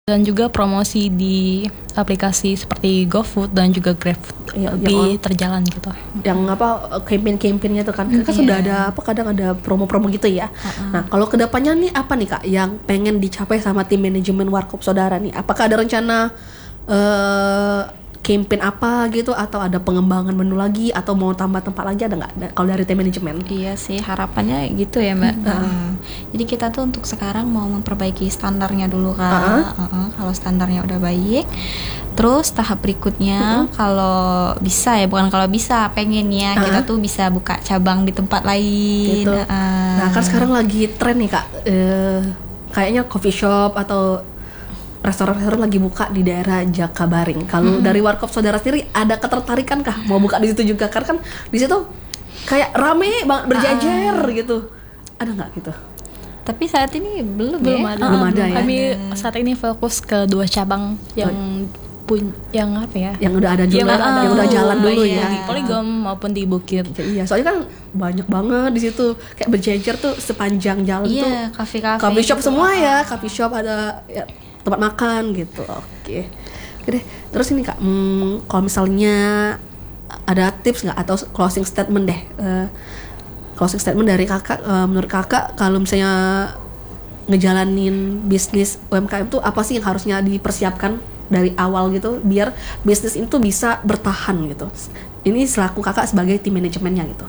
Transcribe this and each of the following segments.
dan juga promosi di aplikasi seperti GoFood dan juga GrabFood lebih terjalan gitu. Yang campaign-campaignnya tuh kan sudah ada kadang ada promo-promo gitu ya. Nah, kalau kedepannya nih apa nih Kak yang pengen dicapai sama tim manajemen Warkop Saudara nih? Apakah ada rencana campaign apa gitu, atau ada pengembangan menu lagi, atau mau tambah tempat lagi, ada nggak kalau dari tim manajemen? Iya sih, harapannya gitu ya Mbak. Jadi kita tuh untuk sekarang mau memperbaiki standarnya dulu Kak. Kalau standarnya udah baik, terus tahap berikutnya kalau bisa ya, bukan kalau bisa, pengennya kita tuh bisa buka cabang di tempat lain gitu. Nah kan sekarang lagi tren nih Kak, kayaknya coffee shop atau restoran-restoran lagi buka di daerah Jakabaring. Kalau dari Warkop Saudara sendiri ada ketertarikan kah mau buka di situ juga? Karena kan di situ kayak rame banget, berjajar gitu. Ada nggak gitu? Tapi saat ini belum ada ya. Kami saat ini fokus ke 2 cabang yang apa ya? Yang udah ada juga, yang udah jalan dulu ya. Di Polygon maupun di Bukit. Iya, soalnya kan banyak banget di situ. Kayak berjajar tuh sepanjang jalan tuh. Kafe-kafe. Coffee shop gitu. Semua ya, coffee shop ada ya, tempat makan gitu. Oke deh. Terus ini Kak, kalau misalnya ada tips nggak atau closing statement deh, closing statement dari Kakak, menurut Kakak kalau misalnya ngejalanin bisnis UMKM tuh apa sih yang harusnya dipersiapkan dari awal gitu biar bisnis itu bisa bertahan gitu? Ini selaku Kakak sebagai tim manajemennya gitu.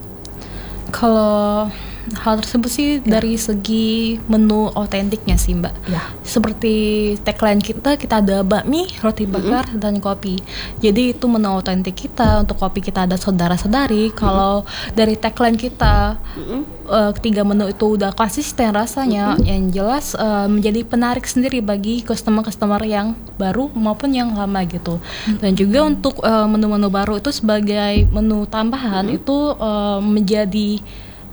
Kalau hal tersebut sih dari segi menu otentiknya sih Mbak. Seperti tagline kita ada bakmi, roti bakar, dan kopi. Jadi itu menu otentik kita. Untuk kopi kita ada saudara-saudari. Kalau dari tagline kita ketiga menu itu udah konsisten rasanya, yang jelas menjadi penarik sendiri bagi customer-customer yang baru maupun yang lama gitu. Dan juga untuk menu-menu baru itu sebagai menu tambahan itu menjadi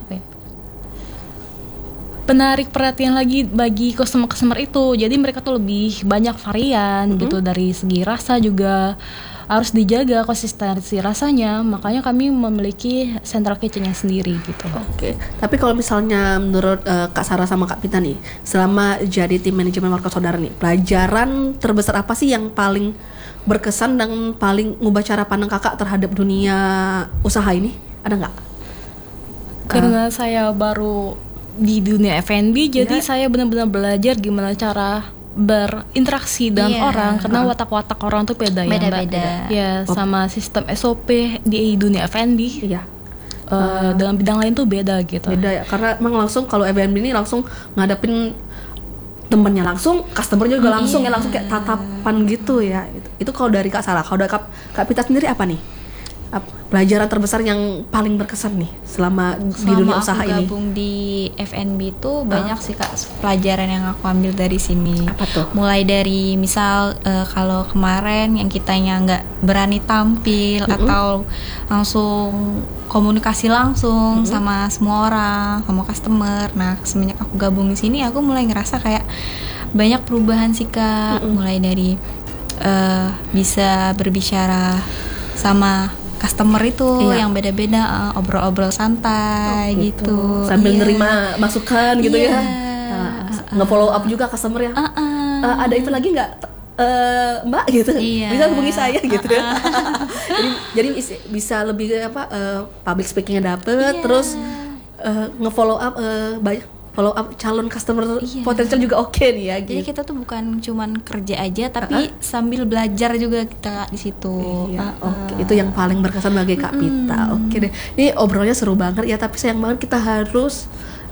penarik perhatian lagi bagi customer itu. Jadi mereka tuh lebih banyak varian gitu. Dari segi rasa juga harus dijaga konsistensi rasanya. Makanya kami memiliki central kitchen-nya sendiri gitu. Oke. Tapi kalau misalnya menurut Kak Sarah sama Kak Pita nih, selama jadi tim manajemen Warkop Saudara nih, pelajaran terbesar apa sih yang paling berkesan dan paling ngubah cara pandang Kakak terhadap dunia usaha ini? Ada nggak? Karena saya baru di dunia F&B, jadi saya benar-benar belajar gimana cara berinteraksi dengan orang, karena watak-watak orang tuh beda ya Mbak. Ya, sama sistem SOP di dunia F&B. Dalam bidang lain tuh beda gitu. Beda ya, karena emang langsung kalau F&B ini langsung ngadepin temennya langsung, customer juga langsung ya, langsung kayak tatapan gitu ya. Itu kalau dari Kak Sarah. Kalau dari Kak Pita sendiri apa nih? Pelajaran terbesar yang paling berkesan nih selama di dunia usaha ini? Selama aku gabung di F&B itu banyak sih Kak pelajaran yang aku ambil dari sini. Apa tuh? Mulai dari misal kalau kemarin yang kitanya nggak berani tampil atau langsung komunikasi langsung sama semua orang, sama customer. Nah, semenjak aku gabung di sini aku mulai ngerasa kayak banyak perubahan sih Kak. Mulai dari bisa berbicara sama customer itu yang beda-beda, obrol-obrol santai gitu. Sambil nerima masukan gitu ya. Nge-follow up juga customer ya. Ada itu lagi nggak Mbak gitu? Bisa hubungi saya gitu ya. jadi bisa lebih public speakingnya dapet, terus nge-follow up banyak follow up calon customer potensial juga oke nih ya. Jadi kita tuh bukan cuman kerja aja, tapi sambil belajar juga kita di situ. Itu yang paling berkesan bagi Kak Pita. Oke deh. Ini obrolnya seru banget ya, tapi sayang banget kita harus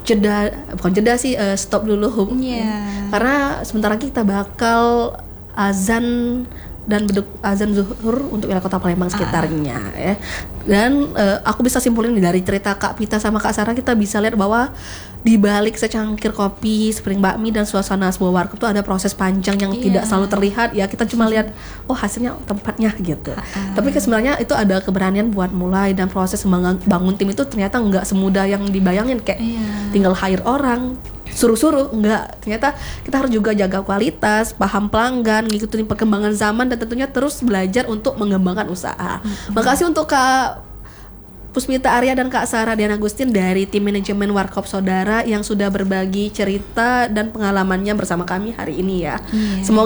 stop dulu. Karena sebentar lagi kita bakal azan dan beduk azan zuhur untuk wilayah Kota Palembang sekitarnya ya. Dan aku bisa simpulin dari cerita Kak Pita sama Kak Sarah, kita bisa lihat bahwa di balik secangkir kopi, sepiring bakmi dan suasana sebuah warkop itu ada proses panjang yang tidak selalu terlihat ya. Kita cuma lihat hasilnya tempatnya gitu. Tapi sebenarnya itu ada keberanian buat mulai, dan proses membangun tim itu ternyata nggak semudah yang dibayangin, kayak tinggal hire orang suruh-suruh, enggak. Ternyata kita harus juga jaga kualitas, paham pelanggan, ngikutin perkembangan zaman, dan tentunya terus belajar untuk mengembangkan usaha. Makasih untuk Kak Puspita Arya dan Kak Sarah Dian Agustin dari tim manajemen Warkop Saudara yang sudah berbagi cerita dan pengalamannya bersama kami hari ini ya. Semoga